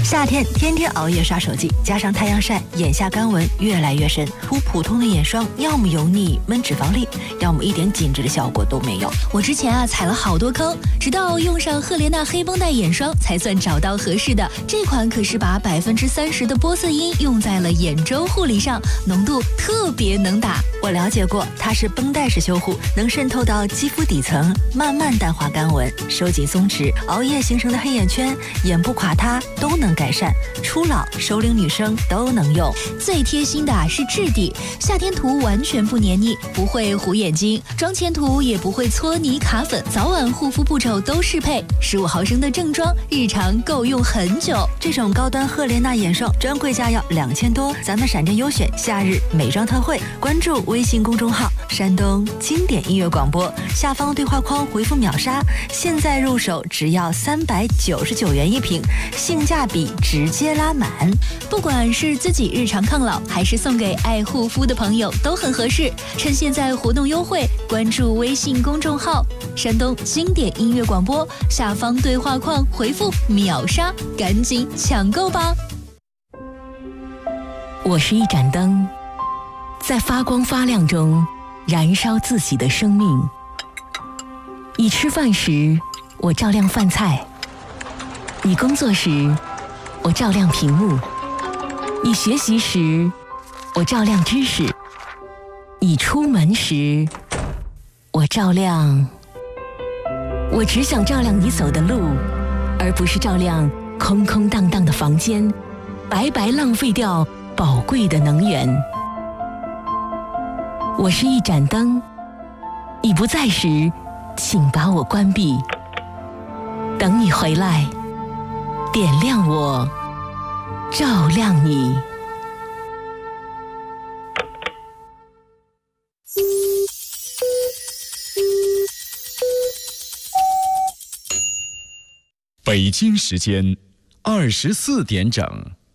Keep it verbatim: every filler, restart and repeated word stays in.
夏天天天熬夜刷手机，加上太阳晒，眼下干纹越来越深。涂普通的眼霜，要么油腻闷脂肪粒，要么一点紧致的效果都没有。 我之前啊踩了好多坑，直到用上赫莲娜黑绷带眼霜，才算找到合适的。这款可是把百分之三十的玻色因用在了眼周护理上，浓度特别能打。 我了解过，它是绷带式修护，能渗透到肌肤底层，慢慢淡化干纹，收紧松弛，熬夜形成的黑眼圈、眼部垮塌都能改善。初老、熟龄女生都能用。 最贴心的是质地，夏天涂完全不黏腻，不会糊眼睛，妆前涂也不会搓泥卡粉，早晚护肤步骤都适配。十五毫升的正装，日常够用很久。 这种高端赫莲娜眼霜专柜价要两千多，咱们闪电优选夏日美妆特惠，关注微信公众号山东经典音乐广播，下方对话框回复秒杀，现在入手只要三百九十九元一瓶，性价比直接拉满。 不管是自己日常抗老，还是送给爱护肤的朋友，都很合适。趁现在活动优惠，关注微信公众号山东经典音乐广播，下方对话框回复秒杀，赶紧抢购吧。 我是一盏灯，在发光发亮中燃烧自己的生命。你吃饭时，我照亮饭菜；你工作时，我照亮屏幕；你学习时，我照亮知识；你出门时，我照亮。我只想照亮你走的路，而不是照亮空空荡荡的房间，白白浪费掉宝贵的能源。我是一盏灯，你不在时，请把我关闭。等你回来，点亮我，照亮你。 北京时间二十四点整。